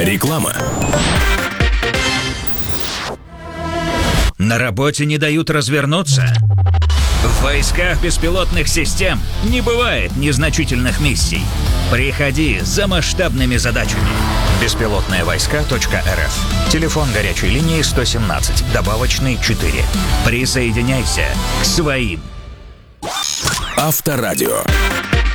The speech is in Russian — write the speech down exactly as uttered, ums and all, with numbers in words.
Реклама. На работе не дают развернуться? В войсках беспилотных систем не бывает незначительных миссий. Приходи за масштабными задачами. беспилотные войска точка эр эф. Телефон горячей линии сто семнадцать, добавочный четыре. Присоединяйся к своим. Авторадио.